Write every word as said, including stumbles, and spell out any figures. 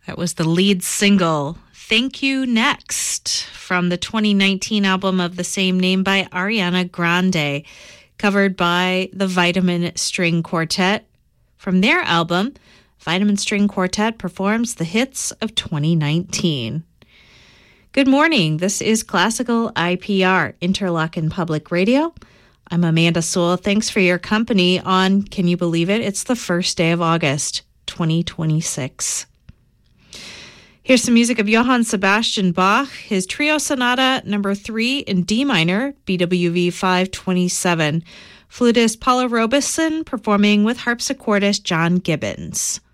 That was the lead single, Thank You Next, from the twenty nineteen album of the same name by Ariana Grande, covered by the Vitamin String Quartet. From their album, Vitamin String Quartet performs the hits of twenty nineteen. Good morning. This is Classical I P R, Interlochen Public Radio. I'm Amanda Sewell. Thanks for your company on, can you believe it? It's the first day of August, twenty twenty-six. Here's some music of Johann Sebastian Bach, his Trio Sonata number three in D minor, B W V five twenty-seven. Flutist Paula Robeson performing with harpsichordist John Gibbons.